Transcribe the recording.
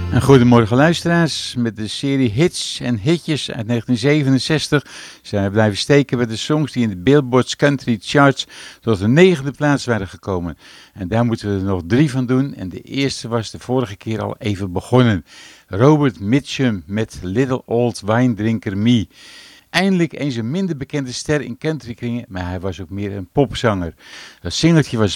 En goedemorgen luisteraars, met de serie Hits en Hitjes uit 1967 zijn we blijven steken met de songs die in de Billboard's Country Charts tot de 9e plaats waren gekomen. En daar moeten we er nog 3 van doen en de eerste was de vorige keer al even begonnen. Robert Mitchum met Little Old Wine Drinker Me. Eindelijk eens een minder bekende ster in countrykringen, maar hij was ook meer een popzanger. Dat singeltje was